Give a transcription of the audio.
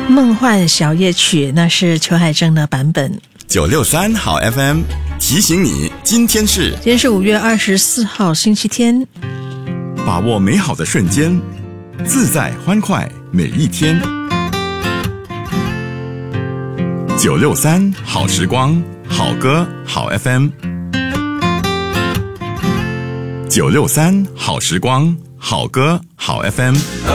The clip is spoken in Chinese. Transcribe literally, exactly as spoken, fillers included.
梦幻小夜曲，那是裘海正的版本。 九六三好 F M 提醒你，今天是今天是五月二十四号星期天， 把握美好的瞬间，自在欢快每一天。九六三好时光，好歌好 F M。九六三好时光，好歌好 F M。